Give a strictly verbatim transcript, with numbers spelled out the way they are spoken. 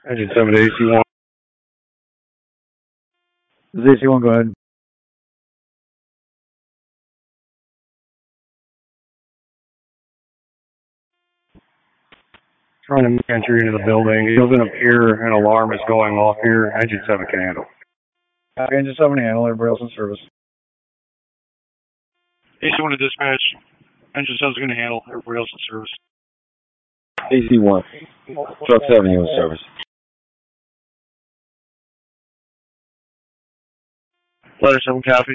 Engine seven to A C one. This is A C one, go ahead. Trying to make entry into the building. He doesn't appear an alarm is going off here. Engine seven can handle. Uh, engine seven handle, everybody else in service. A C one to dispatch. Engine seven's going to handle. Everybody else in service. A C one. Truck seven in service. Letter seven copy.